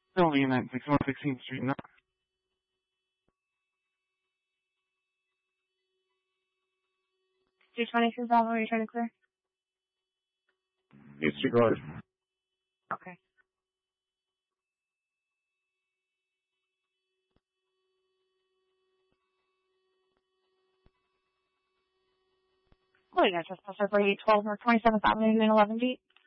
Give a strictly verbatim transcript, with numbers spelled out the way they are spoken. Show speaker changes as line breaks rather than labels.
Still being at sixty-one sixteenth Street, no?
two twenty-two Bravo, are you trying to clear?
It's your garage.
Okay. Oh, yeah, just for twelve North twenty-seventh Avenue and eleven feet.